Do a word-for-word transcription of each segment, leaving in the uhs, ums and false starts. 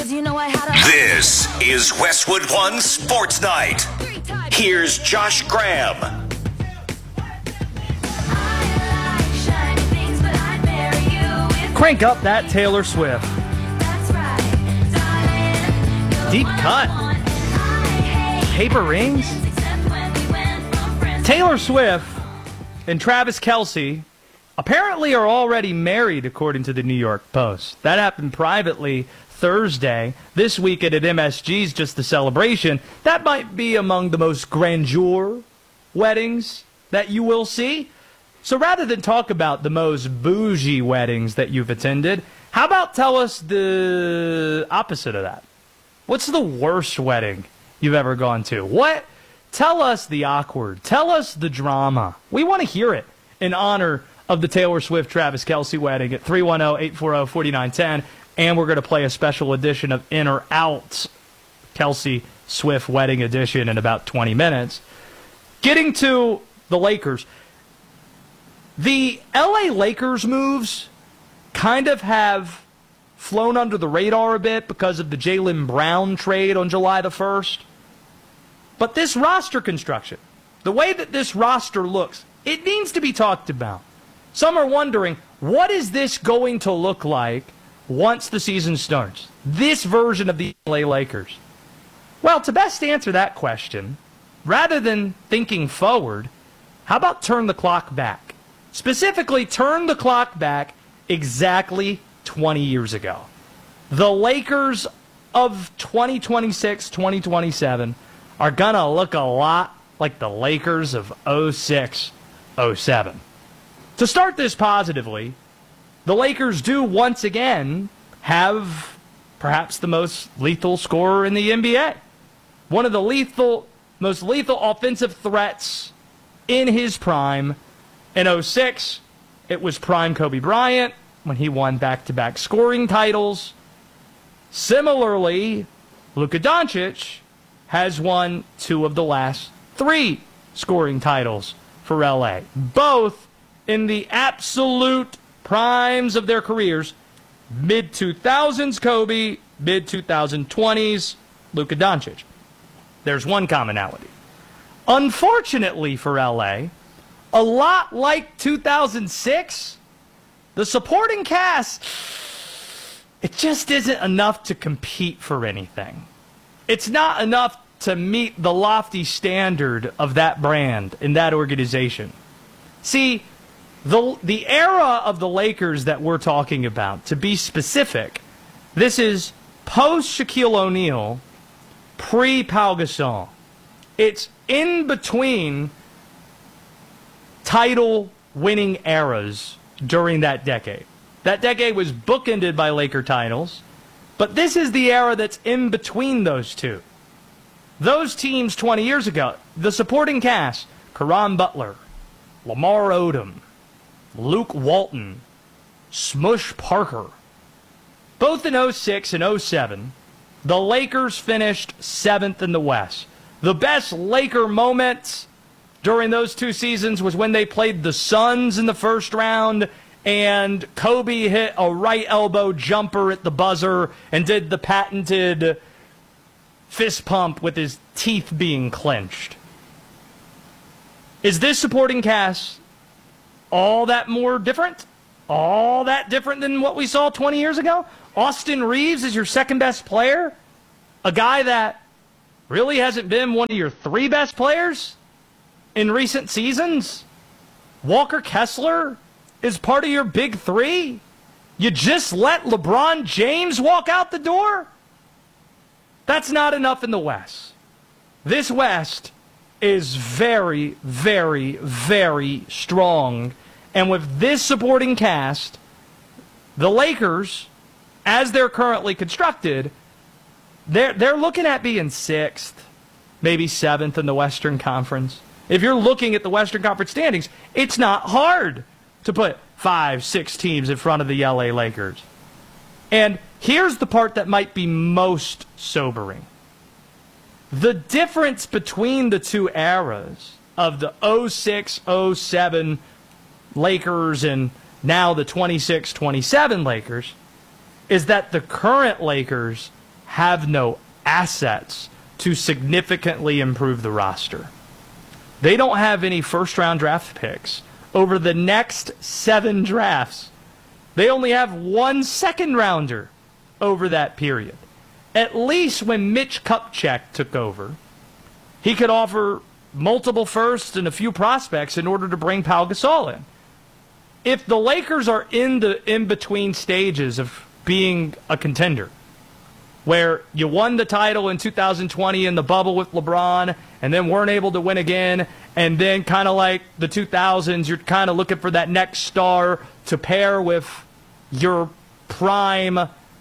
This is Westwood One Sports Night. Here's Josh Graham. Crank up that Taylor Swift. Deep cut. Paper rings. Taylor Swift and Travis Kelce apparently are already married, according to the New York Post. That happened privately Thursday. This weekend at M S G's just the celebration. That might be among the most grandeur weddings that you will see. So rather than talk about the most bougie weddings that you've attended, how about tell us the opposite of that? What's the worst wedding you've ever gone to? What? Tell us the awkward. Tell us the drama. We want to hear it in honor of the Taylor Swift-Travis Kelce wedding at three one zero, eight four zero, four nine one zero. And we're going to play a special edition of In or Out, Kelce Swift Wedding Edition, in about twenty minutes. Getting to the Lakers. The L A Lakers moves kind of have flown under the radar a bit because of the Jaylen Brown trade on July the first. But this roster construction, the way that this roster looks, it needs to be talked about. Some are wondering, what is this going to look like once the season starts? This version of the L A Lakers. Well, to best answer that question, rather than thinking forward, how about turn the clock back? Specifically, turn the clock back exactly twenty years ago. The Lakers of twenty twenty-six, twenty twenty-seven are going to look a lot like the Lakers of oh six, oh seven. To start this positively, the Lakers do once again have perhaps the most lethal scorer in the N B A. One of the lethal, most lethal offensive threats in his prime. In oh six, it was prime Kobe Bryant when he won back-to-back scoring titles. Similarly, Luka Doncic has won two of the last three scoring titles for L A, both in the absolute primes of their careers. mid two thousands Kobe, mid twenty twenties Luka Doncic. There's one commonality. Unfortunately for L A, a lot like two thousand six, the supporting cast, it just isn't enough to compete for anything. It's not enough to meet the lofty standard of that brand in that organization. See, the, the era of the Lakers that we're talking about, to be specific, this is post-Shaquille O'Neal, pre-Pau Gasol. It's in between title-winning eras during that decade. That decade was bookended by Laker titles, but this is the era that's in between those two. Those teams twenty years ago, the supporting cast, Caron Butler, Lamar Odom, Luke Walton, Smush Parker. Both in oh six and oh seven, the Lakers finished seventh in the West. The best Laker moments during those two seasons was when they played the Suns in the first round and Kobe hit a right elbow jumper at the buzzer and did the patented fist pump with his teeth being clenched. Is this supporting cast all that more different? All that different than what we saw twenty years ago? Austin Reeves is your second best player? A guy that really hasn't been one of your three best players in recent seasons? Walker Kessler is part of your big three? You just let LeBron James walk out the door? That's not enough in the West. This West is very, very, very strong. And with this supporting cast, the Lakers, as they're currently constructed, they're, they're looking at being sixth, maybe seventh in the Western Conference. If you're looking at the Western Conference standings, it's not hard to put five, six teams in front of the L A Lakers. And here's the part that might be most sobering. The difference between the two eras of the oh six oh seven Lakers and now the twenty-six twenty-seven Lakers is that the current Lakers have no assets to significantly improve the roster. They don't have any first-round draft picks over the next seven drafts. They only have one second-rounder over that period. At least when Mitch Kupchak took over, he could offer multiple firsts and a few prospects in order to bring Pau Gasol in. If the Lakers are in the in-between stages of being a contender, where you won the title in two thousand twenty in the bubble with LeBron and then weren't able to win again, and then kind of like the two thousands, you're kind of looking for that next star to pair with your prime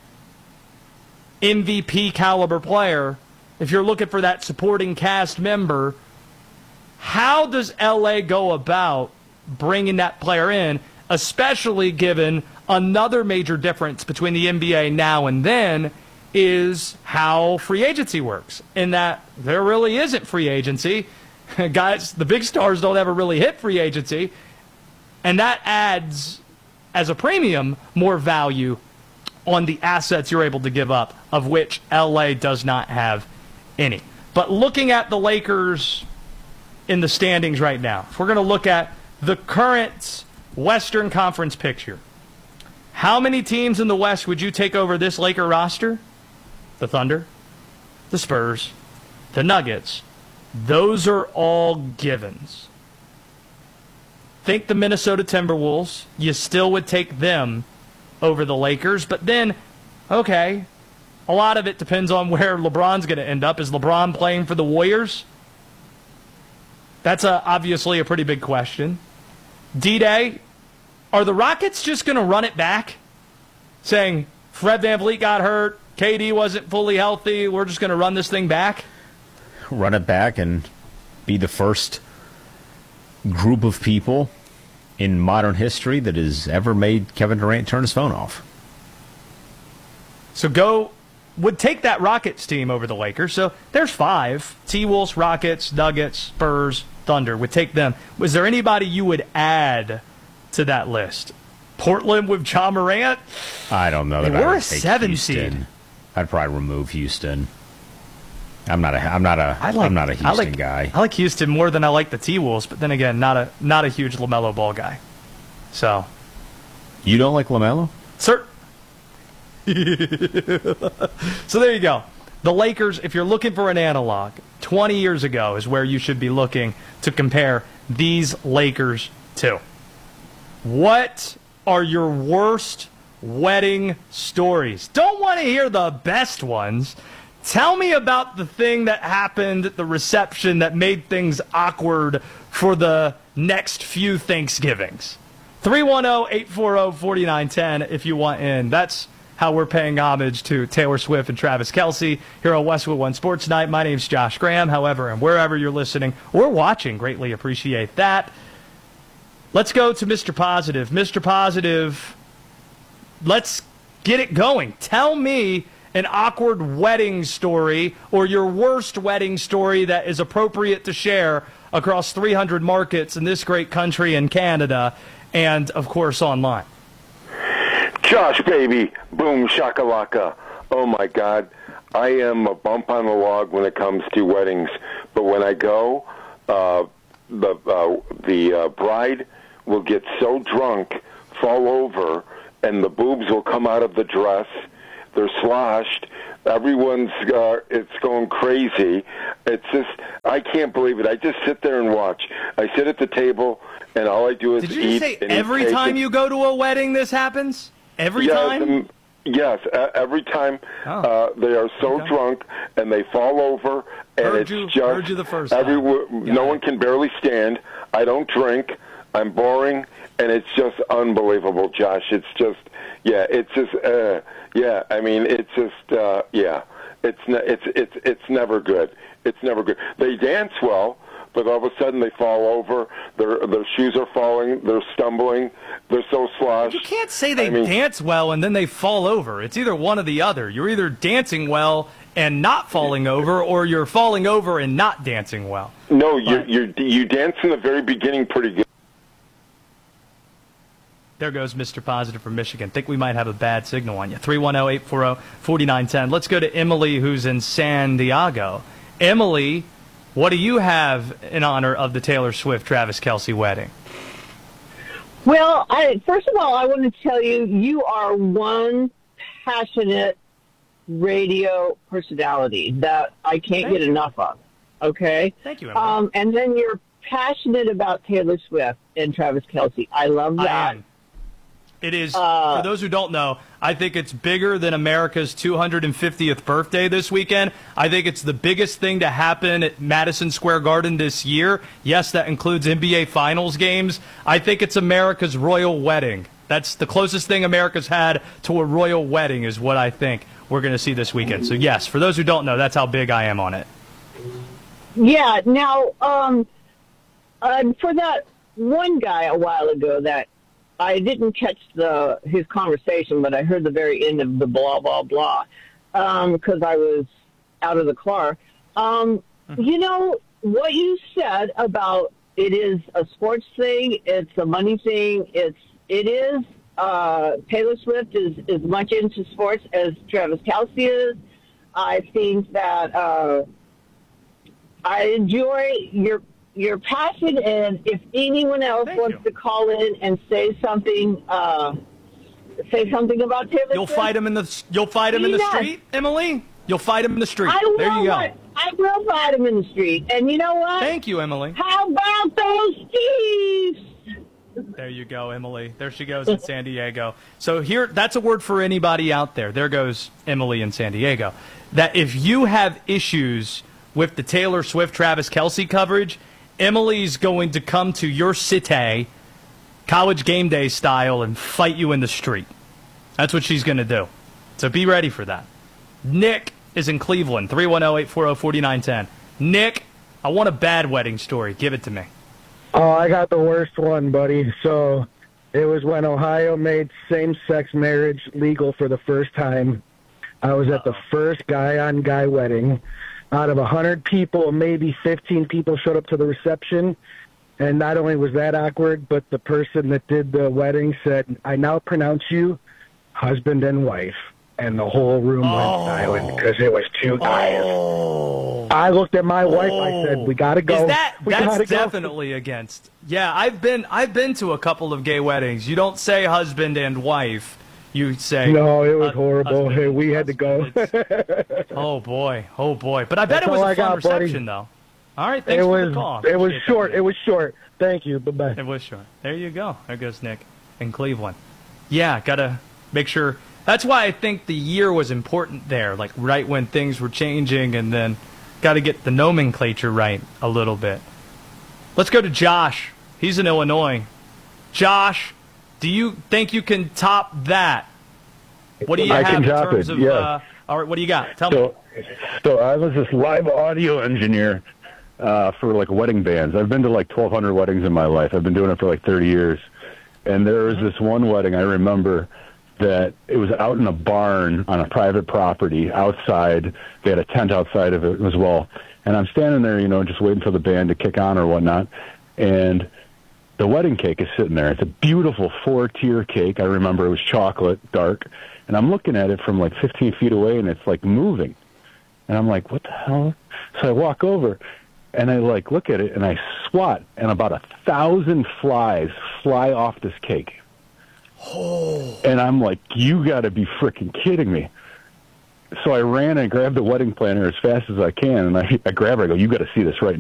M V P caliber player. If you're looking for that supporting cast member, how does L A go about bringing that player in, especially given another major difference between the N B A now and then is how free agency works, in that there really isn't free agency. Guys, the big stars don't ever really hit free agency, and that adds, as a premium, more value on the assets you're able to give up, of which L A does not have any. But looking at the Lakers in the standings right now, if we're going to look at the current Western Conference picture, how many teams in the West would you take over this Laker roster? The Thunder, the Spurs, the Nuggets. Those are all givens. Think the Minnesota Timberwolves. You still would take them over the Lakers. But then, okay, a lot of it depends on where LeBron's going to end up. Is LeBron playing for the Warriors? That's a, obviously a pretty big question. D-Day, are the Rockets just going to run it back? Saying, Fred VanVleet got hurt, K D wasn't fully healthy, we're just going to run this thing back? Run it back and be the first group of people in modern history that has ever made Kevin Durant turn his phone off. So go, would take that Rockets team over the Lakers. So there's five. T-Wolves, Rockets, Nuggets, Spurs, Thunder. Would take them. Was there anybody you would add to that list? Portland with Ja Morant? I don't know. They that were I a seven seed. I'd probably remove Houston. I'm not a. I'm not a. I like, I'm not a Houston I like, guy. I like Houston more than I like the T-Wolves, but then again, not a not a huge LaMelo Ball guy. So you don't like LaMelo? Sir. So there you go. The Lakers, if you're looking for an analog, twenty years ago is where you should be looking to compare these Lakers to. What are your worst wedding stories? Don't want to hear the best ones. Tell me about the thing that happened at the reception that made things awkward for the next few Thanksgivings. three one zero, eight four zero, four nine one zero if you want in. That's how we're paying homage to Taylor Swift and Travis Kelce here on Westwood One Sports Night. My name's Josh Graham, however, and wherever you're listening or watching, greatly appreciate that. Let's go to Mister Positive. Mister Positive, let's get it going. Tell me an awkward wedding story or your worst wedding story that is appropriate to share across three hundred markets in this great country and Canada and, of course, online. Josh, baby, boom, shakalaka. Oh, my God. I am a bump on the log when it comes to weddings. But when I go, uh, the, uh, the uh, bride will get so drunk, fall over, and the boobs will come out of the dress. They're sloshed. Everyone's, uh, it's going crazy. It's just, I can't believe it. I just sit there and watch. I sit at the table, and all I do is eat. Did you eat say and every eat time cake. you go to a wedding this happens? Every yes, time? Um, yes, uh, every time Oh. uh, they are so Okay. drunk, and they fall over, and Heard it's you- just, heard you the first every, time. no Got one it. can barely stand. I don't drink. I'm boring, and it's just unbelievable, Josh. It's just, yeah, it's just, uh, yeah. I mean, it's just, uh, yeah. It's ne- it's it's it's never good. It's never good. They dance well, but all of a sudden they fall over. Their their shoes are falling. They're stumbling. They're so sloshed. You can't say they I mean, dance well and then they fall over. It's either one or the other. You're either dancing well and not falling over, or you're falling over and not dancing well. No, you But- you you dance in the very beginning pretty good. There goes Mister Positive from Michigan. Think we might have a bad signal on you. three one zero, eight four zero, four nine one zero. Let's go to Emily, who's in San Diego. Emily, what do you have in honor of the Taylor Swift-Travis Kelce wedding? Well, I, first of all, I want to tell you, you are one passionate radio personality that I can't Thank get you. enough of. Okay? Thank you, Emily. Um, and then you're passionate about Taylor Swift and Travis Kelce. I love that. I am. It is, Uh, for those who don't know, I think it's bigger than America's two hundred fiftieth birthday this weekend. I think it's the biggest thing to happen at Madison Square Garden this year. Yes, that includes N B A Finals games. I think it's America's royal wedding. That's the closest thing America's had to a royal wedding is what I think we're going to see this weekend. So, yes, for those who don't know, that's how big I am on it. Yeah. Now, um, uh, for that one guy a while ago that I didn't catch the his conversation, but I heard the very end of the blah, blah, blah, because um, I was out of the car. Um, you know, what you said about it is a sports thing, it's a money thing, it's, it is, uh, Taylor Swift is as much into sports as Travis Kelce is. I think that uh, I enjoy your your passion, and if anyone else Thank wants you. to call in and say something, uh, say something about Taylor You'll Swift, fight him in the you'll fight him in the Yes. street, Emily. You'll fight him in the street. I will There you go. fight- I will fight him in the street. And you know what? Thank you, Emily. How about those Chiefs? There you go, Emily. There she goes in San Diego. So here, that's a word for anybody out there. There goes Emily in San Diego. That if you have issues with the Taylor Swift, Travis Kelce coverage, Emily's going to come to your city, college game day style, and fight you in the street. That's what she's going to do. So be ready for that. Nick is in Cleveland, three one zero, eight four zero, four nine one zero. Nick, I want a bad wedding story. Give it to me. Oh, I got the worst one, buddy. So it was when Ohio made same-sex marriage legal for the first time. I was at the first guy-on-guy wedding. Out of one hundred people, maybe fifteen people showed up to the reception. And not only was that awkward, but the person that did the wedding said, I now pronounce you husband and wife. And the whole room went Oh. silent because it was two guys. Oh. I looked at my wife. I said, "We gotta go." Is that we that's gotta go. definitely against? Yeah, I've been I've been to a couple of gay weddings. You don't say husband and wife. You say No, it was uh, horrible. husband Hey, and we had to go. husband. Oh boy, oh boy. But I bet That's it was all a I fun got, buddy. reception, though. All right, thanks It for was the call. it was Appreciate short. that. It was short. Thank you. Bye bye. It was short. There you go. There goes Nick in Cleveland. Yeah, gotta make sure. That's why I think the year was important there, like right when things were changing, and then got to get the nomenclature right a little bit. Let's go to Josh. He's in Illinois. Josh, do you think you can top that? What do you I have can in top terms it, of? yeah. Uh, all right, what do you got? Tell me. So, so I was this live audio engineer uh, for like wedding bands. I've been to like twelve hundred weddings in my life. I've been doing it for like thirty years. And there was this one wedding I remember that it was out in a barn on a private property outside. They had a tent outside of it as well. And I'm standing there, you know, just waiting for the band to kick on or whatnot. And the wedding cake is sitting there. It's a beautiful four-tier cake. I remember it was chocolate, dark. And I'm looking at it from like fifteen feet away, and it's like moving. And I'm like, what the hell? So I walk over, and I like look at it, and I swat, and about a thousand flies fly off this cake. Oh. And I'm like, you got to be freaking kidding me. So I ran and grabbed the wedding planner as fast as I can, and I, I grab her. I go, you got to see this right